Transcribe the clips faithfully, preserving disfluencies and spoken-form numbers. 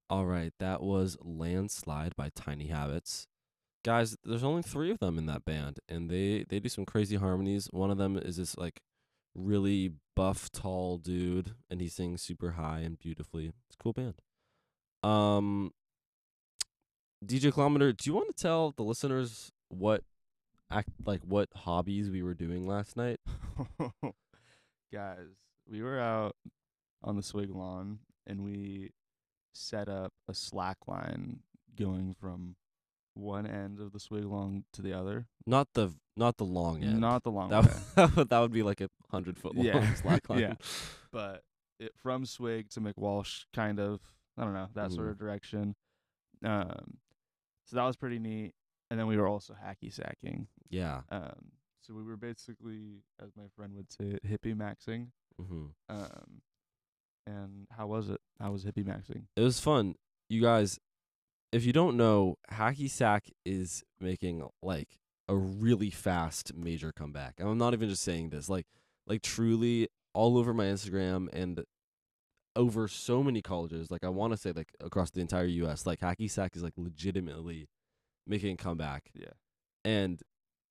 All right, that was Landslide by Tiny Habits. Guys, there's only three of them in that band, and they they do some crazy harmonies. One of them is this like really buff, tall dude, and he sings super high and beautifully. It's a cool band. Um, D J Kilometer, do you want to tell the listeners what act like what hobbies we were doing last night? Guys, we were out on the swing lawn and we set up a slack line going from one end of the swing lawn to the other. Not the not the long end. Not the long That way. would, that would be like a hundred foot long Yeah. slack line. Yeah. But it, from Swig to McWalsh, kind of, I don't know, that sort Mhm. of direction. Um, so that was pretty neat. And then we were also hacky sacking. Yeah. Um, so we were basically, as my friend would say, it, hippie maxing. hmm Um, and how was it? How was hippie maxing? It was fun, you guys. If you don't know, Hacky Sack is making like a really fast major comeback. I'm not even just saying this. Like like truly all over my Instagram and over so many colleges. Like I want to say like across the entire U S. Like Hacky Sack is like legitimately making a comeback. Yeah. And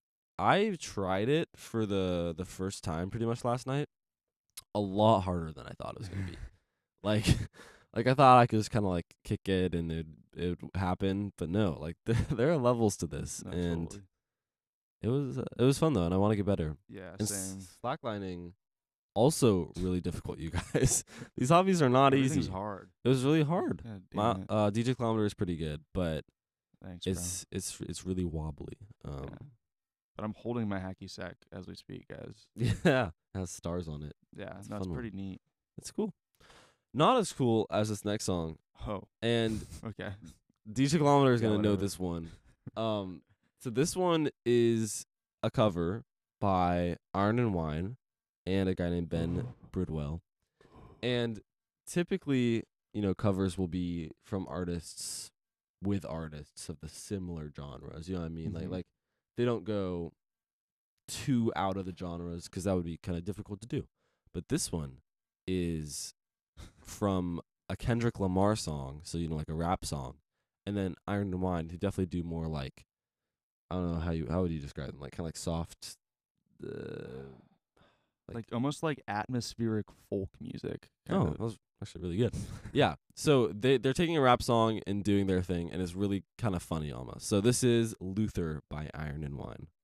I tried it for the the first time pretty much last night. A lot harder than I thought it was gonna be. Like like I thought I could just kind of like kick it and it it would happen, but no. Like there, there are levels to this, No, and totally. it was uh, it was fun though, and I want to get better. Yeah, And same. s- slacklining also really difficult, you guys. These hobbies are not Everything's easy. hard. It was really hard. God My damn it. uh, D J Kilometer is pretty good, but Thanks, bro. it's it's it's really wobbly. Um, Yeah. But I'm holding my hacky sack as we speak, guys. yeah, has stars on it. Yeah, It's a that's fun one. pretty neat. It's cool. Not as cool as this next song, Oh, and okay. D J Kilometer is Yeah, gonna know whatever. this one. Um, so this one is a cover by Iron and Wine and a guy named Ben Bridwell. And typically, you know, covers will be from artists with artists of the similar genres. You know what I mean? Like Mhm. like they don't go too out of the genres because that would be kind of difficult to do. But this one is from a Kendrick Lamar song, so you know, like a rap song, and then Iron and Wine, who definitely do more like I don't know how you how would you describe them, like kind of like soft, uh, like Like almost like atmospheric folk music, kind oh, of. that was actually really good. Yeah, so they they're taking a rap song and doing their thing, and it's really kind of funny almost. So this is Luther by Iron and Wine.